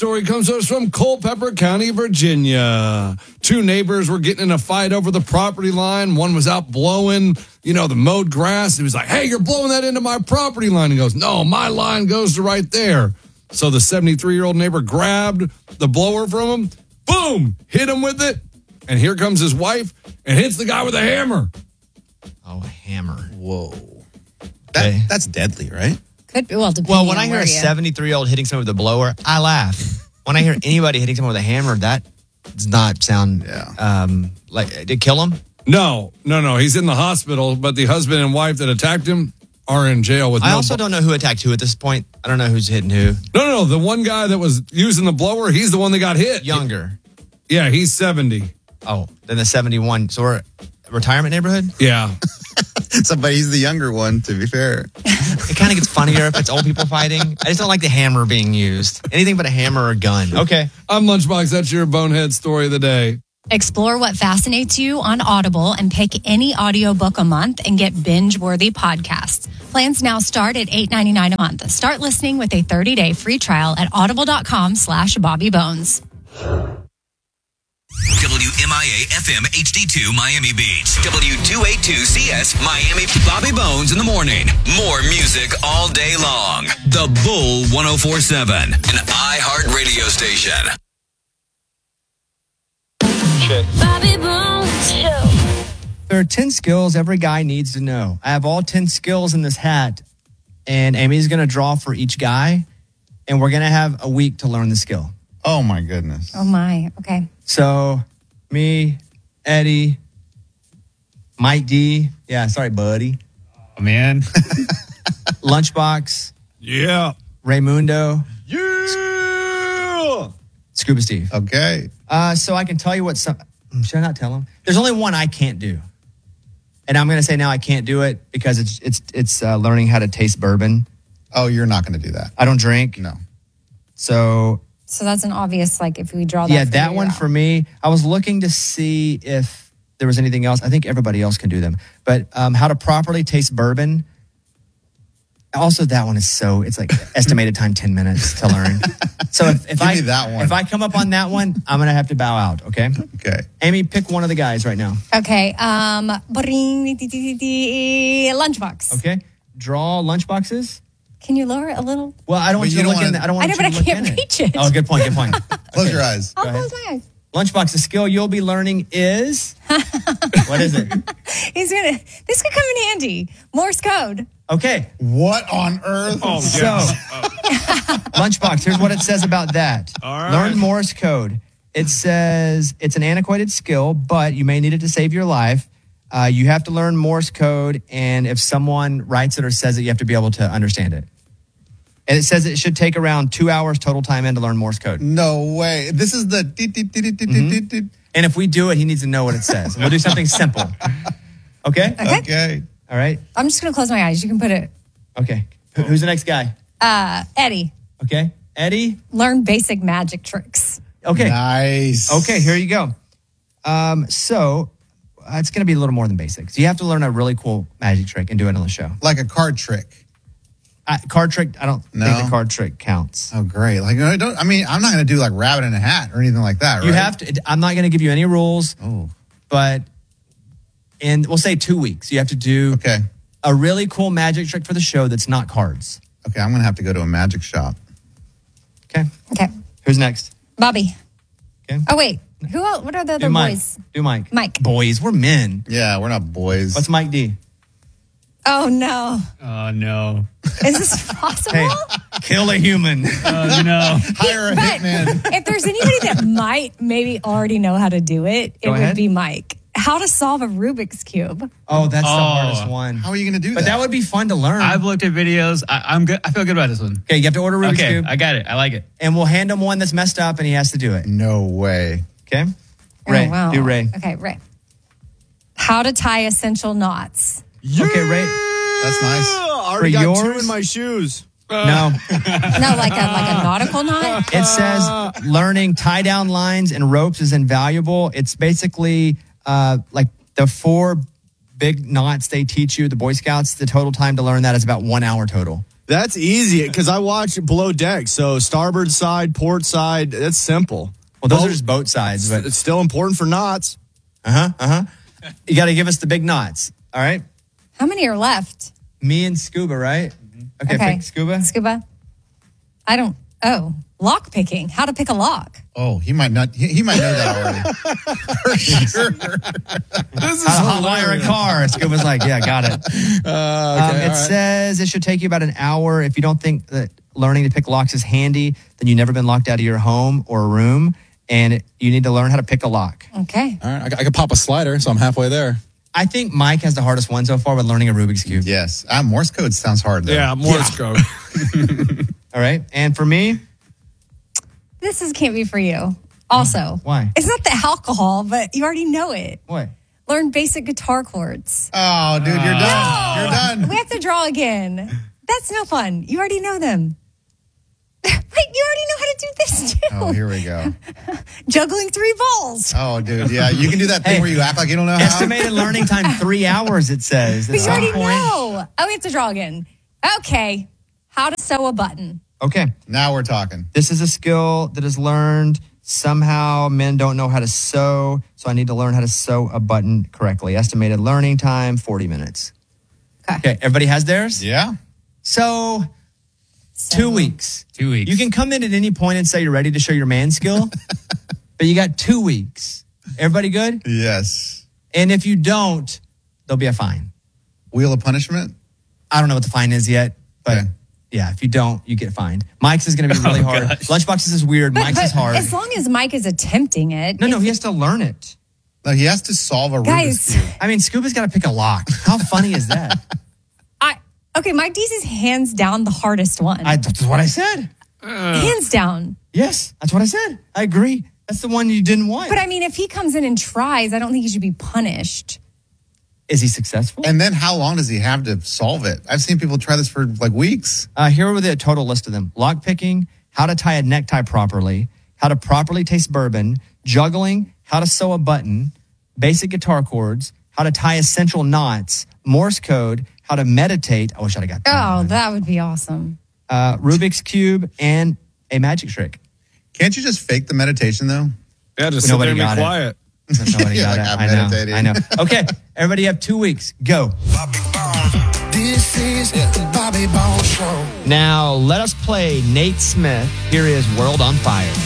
story comes to us from Culpeper County, Virginia. Two neighbors were getting in a fight over the property line. One was out blowing, the mowed grass. He was like, hey, you're blowing that into my property line. He goes, no, my line goes to right there. So the 73-year-old neighbor grabbed the blower from him, boom, hit him with it. And here comes his wife and hits the guy with a hammer. Oh, a hammer. Whoa. That's deadly, right? Could be. Well, when I hear a 73-year-old hitting someone with a blower, I laugh. When I hear anybody hitting someone with a hammer, that does not sound like, did it kill him? No. He's in the hospital, but the husband and wife that attacked him are in jail with I also don't know who attacked who at this point. I don't know who's hitting who. No. The one guy that was using the blower, he's the one that got hit. Younger. Yeah, he's 70. Oh, then the 71. So we're a retirement neighborhood? Yeah. But he's the younger one, to be fair. It kind of gets funnier if it's old people fighting. I just don't like the hammer being used. Anything but a hammer or a gun. Okay. I'm Lunchbox. That's your bonehead story of the day. Explore what fascinates you on Audible and pick any audiobook a month and get binge-worthy podcasts. Plans now start at $8.99 a month. Start listening with a 30-day free trial at audible.com/BobbyBones. WMIA FM HD2 Miami Beach. W282CS Miami. Bobby Bones in the morning. More music all day long. The Bull 104.7, an iHeart radio station. Bobby Bones Show. There are 10 skills every guy needs to know. I have all 10 skills in this hat, and Amy's going to draw for each guy, and we're going to have a week to learn the skill. Oh, my goodness. Oh, my. Okay. So, me, Eddie, Mike D. Yeah, sorry, buddy. Oh, man. Lunchbox. Yeah. Raymundo. Yeah. Scuba Steve. Okay. So I can tell you what should I not tell him? There's only one I can't do. And I'm going to say now I can't do it because it's learning how to taste bourbon. Oh, you're not going to do that. I don't drink. No. So that's an obvious, if we draw that. Yeah, that one for me. I was looking to see if there was anything else. I think everybody else can do them. But how to properly taste bourbon. Also, that one is it's estimated time 10 minutes to learn. So if I come up on that one, I'm going to have to bow out, okay? Okay. Amy, pick one of the guys right now. Okay. Lunchbox. Okay. Draw lunchboxes. Can you lower it a little? Well, I don't want you to look in it. I don't want you to look in it. I know, but I can't reach it. Oh, good point. Close your eyes. I'll close my eyes. Lunchbox, the skill you'll be learning is... What is it? This could come in handy. Morse code. Okay. What on earth? Oh, So, Lunchbox, here's what it says about that. All right. Learn Morse code. It says it's an antiquated skill, but you may need it to save your life. You have to learn Morse code, and if someone writes it or says it, you have to be able to understand it. And it says it should take around 2 hours total time in to learn Morse code. No way. This is the... And if we do it, he needs to know what it says. We'll do something simple. Okay? Okay. All right. I'm just going to close my eyes. You can put it. Okay. Who's the next guy? Eddie. Okay. Eddie? Learn basic magic tricks. Okay. Nice. Okay, here you go. So it's going to be a little more than basics. You have to learn a really cool magic trick and do it on the show. Like a card trick. Card trick, I don't think the card trick counts. Oh, great. I'm not going to do rabbit in a hat or anything like that, right? You have to. I'm not going to give you any rules. Oh. But we'll say 2 weeks. You have to do a really cool magic trick for the show that's not cards. Okay, I'm going to have to go to a magic shop. Okay. Okay. Who's next? Bobby. Okay. Oh, wait. Who else? What are the other boys? Do Mike. Mike. Boys, we're men. Yeah, we're not boys. What's Mike D? Oh, no. Oh, no. Is this possible? Hey, kill a human. Oh, no. Hire a hitman. If there's anybody that might maybe already know how to do it, it would be Mike. How to solve a Rubik's Cube. Oh, that's the hardest one. How are you going to do that? But that would be fun to learn. I've looked at videos. I'm good. I feel good about this one. Okay, you have to order a Rubik's Cube. I got it. I like it. And we'll hand him one that's messed up and he has to do it. No way. Okay? Ray, Oh, wow. do Ray. Okay, Ray. How to tie essential knots. Okay, Ray. That's nice. I already got two in my shoes. No. No, like a nautical knot? It says learning tie-down lines and ropes is invaluable. It's basically like the 4 big knots they teach you, the Boy Scouts. The total time to learn that is about 1 hour total. That's easy because I watch Below Deck. So starboard side, port side, that's simple. Well, those are just boat sides, but It's still important for knots. You got to give us the big knots. All right. How many are left? Me and Scuba, right? Okay, pick Scuba. Scuba. I don't. Oh, lock picking. How to pick a lock. Oh, he might not. He might know that already. For sure. This is How to hotwire a hilarious. car. Scuba's like, yeah, got it. It says it should take you about an hour. If you don't think that learning to pick locks is handy, then you've never been locked out of your home or room, and you need to learn how to pick a lock. Okay. All right, I could pop a slider, so I'm halfway there. I think Mike has the hardest one so far with learning a Rubik's Cube. Yes. Morse code sounds hard, though. Yeah, Morse code. All right. And for me, Can't be for you. Also. Why? It's not the alcohol, but you already know it. what? Learn basic guitar chords. Oh, dude, you're done. You're done. We have to draw again. That's no fun. You already know them. Wait, you already know how to do this too. Oh, here we go. Juggling 3 balls. Oh, dude, yeah, you can do that thing Hey, where you act like you don't know how. Estimated learning time 3 hours, it says. At But you some already point. know. Oh, we have to draw again. Okay. How to sew a button. Okay. Now we're talking. This is a skill that is learned. Somehow men don't know how to sew, so I need to learn how to sew a button correctly. Estimated learning time, 40 minutes. Okay, everybody has theirs? Yeah. So, 2 weeks. 2 weeks. You can come in at any point and say you're ready to show your man skill, but you got 2 weeks. Everybody good? Yes. And if you don't, there'll be a fine. Wheel of punishment? I don't know what the fine is yet, but Okay. yeah, if you don't, you get fined. Mike's is going to be really hard. gosh. Lunchboxes is weird. Mike's is hard. as long as Mike is attempting it. No, he has to learn it. No, he has to solve a Rubik's Guys, Cube. I mean, Scuba's got to pick a lock. How funny is that? okay, Mike D's is hands down the hardest one. That's what I said. hands down. Yes, that's what I said. I agree. That's the one you didn't want. But I mean, if he comes in and tries, I don't think he should be punished. Is he successful? And then how long does he have to solve it? I've seen people try this for like weeks. Here are the total list of them. Lock picking, how to tie a necktie properly, how to properly taste bourbon, juggling, how to sew a button, basic guitar chords, how to tie essential knots, Morse code, how to meditate. I wish I'd have got that. Oh, that would be awesome. Rubik's Cube, and a magic trick. Can't you just fake the meditation though? Yeah, just sit there Nobody and be got it. quiet. Nobody Yeah, got like it. I'm I know. meditating. I know. Okay, everybody have 2 weeks. Go. This is the Bobby Bones Show. Now, let us play Nate Smith. Here is World on Fire.